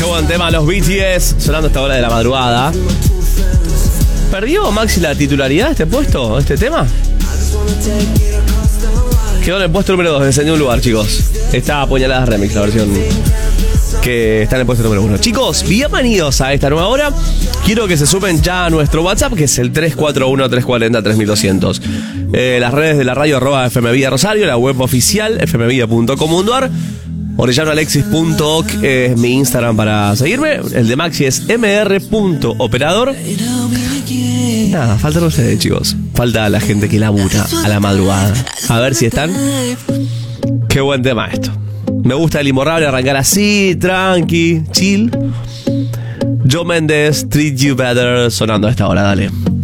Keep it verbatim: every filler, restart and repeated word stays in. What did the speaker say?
buen tema, los B T S sonando a esta hora de la madrugada. ¿Perdió Maxi la titularidad de este puesto, este tema? Quedó en el puesto número dos, descendió un lugar, chicos. Está Apuñalada Remix, la versión que está en el puesto número uno. Chicos, bienvenidos a esta nueva hora. Quiero que se sumen ya a nuestro WhatsApp, que es el tres cuatro uno, tres cuatro cero, tres dos cero cero. Eh, las redes de la radio, arroba F M Vida Rosario, la web oficial, f m vida punto com punto a r. orellano alexis punto oc es mi Instagram para seguirme. El de Maxi es mr.operador. Nada, faltan ustedes, chicos. Falta la gente que labura a la madrugada. A ver si están. Qué buen tema esto. Me gusta el Imborrable arrancar así, tranqui, chill. Joe Méndez, Treat You Better, sonando a esta hora, dale.